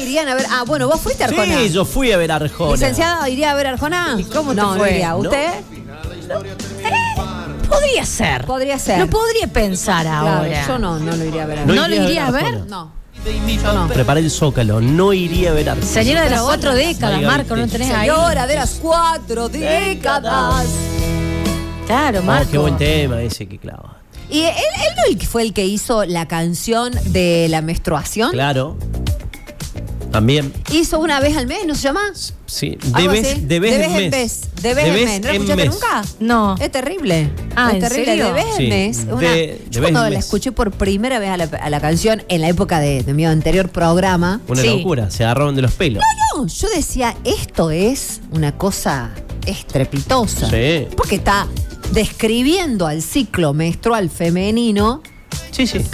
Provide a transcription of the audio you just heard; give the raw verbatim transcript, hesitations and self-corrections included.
irían a ver. Ah, bueno, vos fuiste a Arjona. Sí, yo fui a ver a Arjona. Licenciado, ¿iría a ver a Arjona? ¿Cómo te no, fue? no iría. ¿Usted? Podría ser. Podría ser. Lo podría pensar Claro, ahora. yo no, no lo iría a ver a ¿No Arjona. lo iría a ver? Arjona. No. Yo no. Preparé el Zócalo, no iría a ver a Arjona. Señora de las cuatro décadas, Oiga, Marco, no viste. tenés ahí. Señora de las cuatro décadas. Claro, Oh, Marco. qué buen tema ese que clava. ¿Y él, él no el que fue el que hizo la canción de la menstruación? Claro. También. Hizo una vez al mes, ¿no se llama? Sí, Algo de así. vez, de vez de en vez en mes. vez. De vez en mes. ¿No la escuchaste nunca? No. Es terrible. Ah, es ¿en terrible. serio? De vez en Sí, mes. de- Una- de yo vez cuando en la mes. escuché por primera vez a la, a la canción, en la época de, de mi anterior programa, Una Sí. locura, se agarraron de los pelos. no, yo decía, esto es una cosa estrepitosa. Sí. Porque está describiendo al ciclo menstrual femenino Sí, sí.